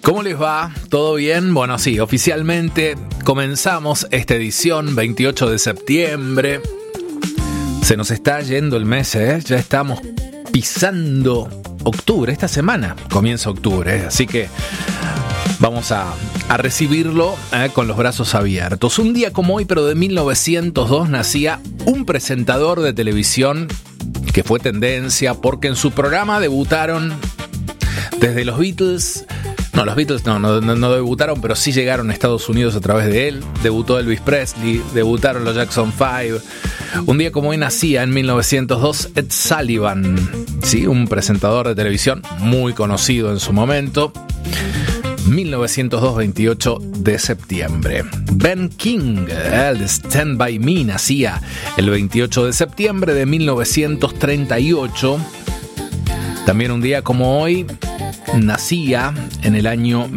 ¿Cómo les va? ¿Todo bien? Bueno, sí, oficialmente comenzamos esta edición 28 de septiembre. Se nos está yendo el mes, ¿eh? Ya estamos pisando octubre. Esta semana comienza octubre, así que vamos a recibirlo con los brazos abiertos. Un día como hoy, pero de 1902, nacía un presentador de televisión que fue tendencia porque en su programa debutaron desde los Beatles. No, los Beatles no debutaron, pero sí llegaron a Estados Unidos a través de él. Debutó Elvis Presley, debutaron los Jackson 5. Un día como hoy nacía en 1902 Ed Sullivan, ¿sí? Un presentador de televisión muy conocido en su momento. 1902, 28 de septiembre. Ben King, el de Stand By Me, nacía el 28 de septiembre de 1938. También un día como hoy nacía en el año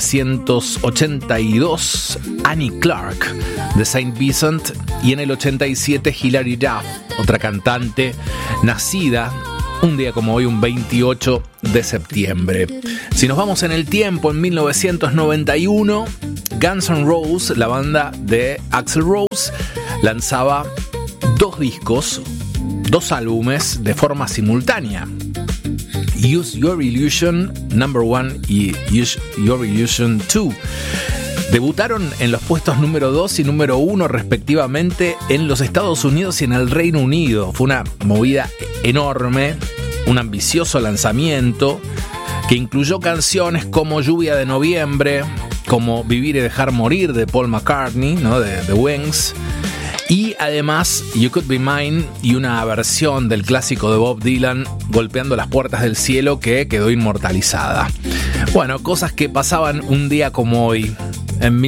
1982 Annie Clark de Saint Vincent, y en el 87 Hilary Duff, otra cantante nacida un día como hoy, un 28 de septiembre. Si nos vamos en el tiempo, en 1991, Guns N' Roses, la banda de Axl Rose, lanzaba dos discos, dos álbumes de forma simultánea. Use Your Illusion Number 1 y Use Your Illusion 2. Debutaron en los puestos número 2 y número 1 respectivamente en los Estados Unidos y en el Reino Unido. Fue una movida enorme, un ambicioso lanzamiento que incluyó canciones como Lluvia de Noviembre, como Vivir y Dejar Morir de Paul McCartney, ¿no? de The Wings, y además You Could Be Mine y una versión del clásico de Bob Dylan, Golpeando las Puertas del Cielo, que quedó inmortalizada. Bueno, cosas que pasaban un día como hoy. En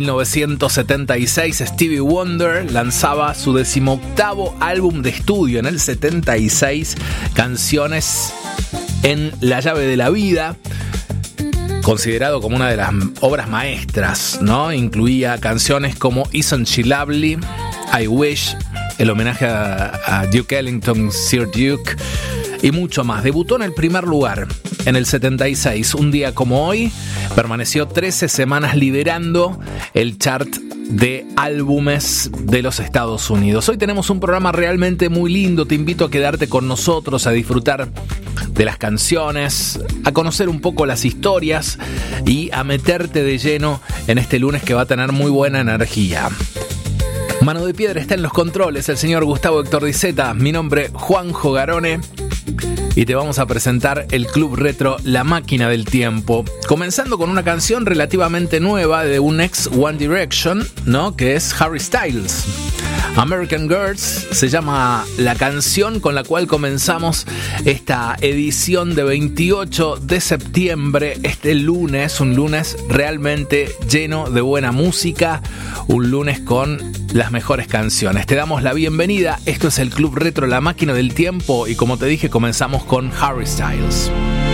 1976 Stevie Wonder lanzaba su 18º álbum de estudio. En el 76, Canciones en la Llave de la Vida, considerado como una de las obras maestras, ¿no? Incluía canciones como Isn't She Lovely, I Wish, el homenaje a Duke Ellington, Sir Duke, y mucho más. Debutó en el primer lugar en el 76, un día como hoy. Permaneció 13 semanas liderando el chart de álbumes de los Estados Unidos. Hoy tenemos un programa realmente muy lindo. Te invito a quedarte con nosotros, a disfrutar de las canciones, a conocer un poco las historias y a meterte de lleno en este lunes que va a tener muy buena energía. Mano de Piedra está en los controles, el señor Gustavo Héctor Diceta. Mi nombre, Juanjo Garone. Y te vamos a presentar el Club Retro La Máquina del Tiempo, comenzando con una canción relativamente nueva de un ex One Direction, ¿no? Que es Harry Styles. American Girls se llama la canción con la cual comenzamos esta edición de 28 de septiembre, este lunes, un lunes realmente lleno de buena música, un lunes con las mejores canciones. Te damos la bienvenida, esto es el Club Retro La Máquina del Tiempo y como te dije comenzamos con Harry Styles.